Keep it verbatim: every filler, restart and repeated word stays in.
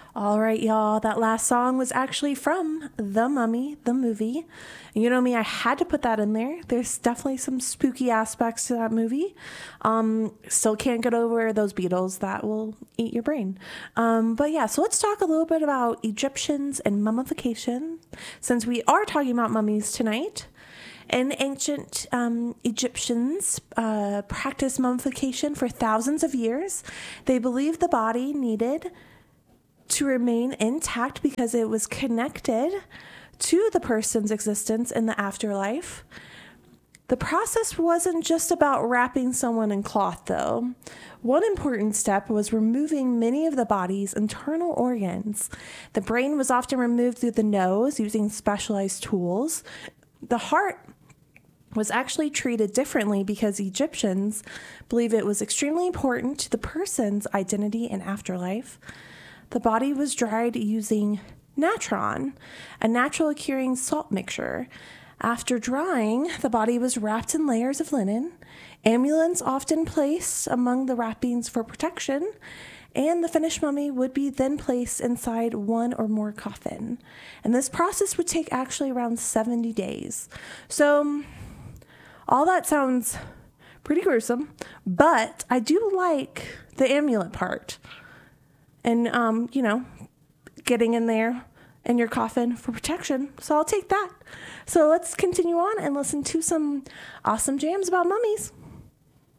All right, y'all. That last song was actually from The Mummy, the movie. You know me, I had to put that in there. There's definitely some spooky aspects to that movie. Um, still can't get over those beetles that will eat your brain. Um, but yeah, so let's talk a little bit about Egyptians and mummification, since we are talking about mummies tonight. And ancient um, Egyptians uh, practiced mummification for thousands of years. They believed the body needed to remain intact because it was connected to the person's existence in the afterlife. The process wasn't just about wrapping someone in cloth, though. One important step was removing many of the body's internal organs. The brain was often removed through the nose using specialized tools. The heart was actually treated differently because Egyptians believe it was extremely important to the person's identity and afterlife. The body was dried using natron, a natural curing salt mixture. After drying, the body was wrapped in layers of linen, amulets often placed among the wrappings for protection, and the finished mummy would be then placed inside one or more coffin. And this process would take actually around seventy days. So all that sounds pretty gruesome, but I do like the amulet part. And, um, you know, getting in there in your coffin for protection. So I'll take that. So let's continue on and listen to some awesome jams about mummies.